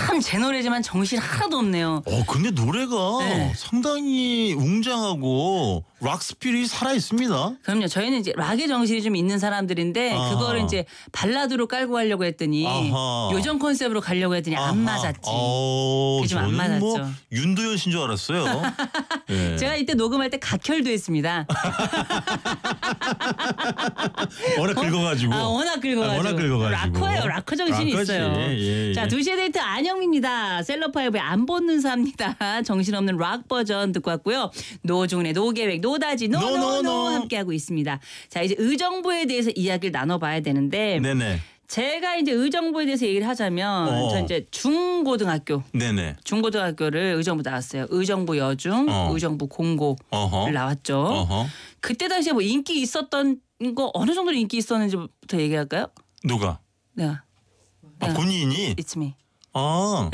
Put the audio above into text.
참 제 노래지만 정신 하나도 없네요. 근데 노래가 네. 상당히 웅장하고 락 스피릿이 살아 있습니다. 그럼요. 저희는 이제 락의 정신이 좀 있는 사람들인데 아하. 그거를 이제 발라드로 깔고 가려고 했더니 아하. 요정 컨셉으로 가려고 했더니 안 맞았지. 그게 좀 안 저는 맞았죠. 뭐 윤도현 씨인 줄 알았어요. 네. 제가 이때 녹음할 때 각혈도 했습니다. 워낙 긁어가지고. 워낙 긁어가지고. 워낙 긁어가지고. 락커예요. 락커 정신이 락커지. 있어요. 예. 자, 2시의 데이트 안영미입니다. 셀럽파이브의 안 벗는 사입니다. 정신없는 락 버전 듣고 왔고요. 노중훈의 노계획, 노다지, 노노노 함께하고 있습니다. 자, 이제 의정부에 대해서 이야기를 나눠봐야 되는데 네네. 제가 이제 의정부에 대해서 얘기를 하자면 저 이제 중고등학교. 네네. 중고등학교를 의정부 나왔어요. 의정부 여중, 의정부 공고를 나왔죠. 어허. 그때 당시에 뭐 인기 있었던 거 어느 정도로 인기 있었는지부터 얘기할까요? 누가? 내가. 본인이? It's me. 아.